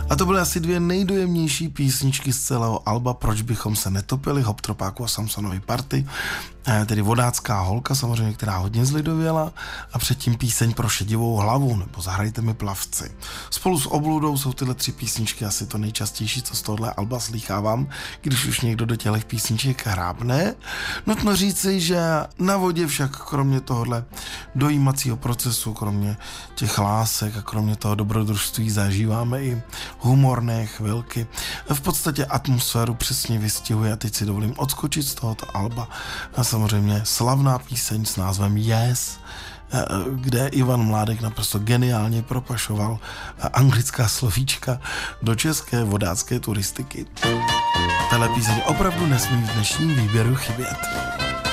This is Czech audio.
A to byly asi dvě nejdojemnější písničky z celého alba Proč bychom se netopili, Hoptropáku a Samsonovy party, tedy Vodácká holka samozřejmě, která hodně zlidověla, a předtím píseň Pro šedivou hlavu nebo Zahrajte mi plavci. Spolu s Obludou jsou tyhle tři písničky asi to nejčastější, co z tohohle alba slýchávám, když už někdo do těch písniček hrábne. Nutno říci, že na vodě však kromě tohohle dojímacího procesu, kromě těch lásek a kromě toho dobrodružství zažíváme i humorné chvilky. V podstatě atmosféru přesně vystihuje, a teď si dovolím odskočit z tohoto alba, a samozřejmě slavná píseň s názvem Yes, kde Ivan Mládek naprosto geniálně propašoval anglická slovíčka do české vodácké turistiky. Tahle píseň opravdu nesmí v dnešním výběru chybět.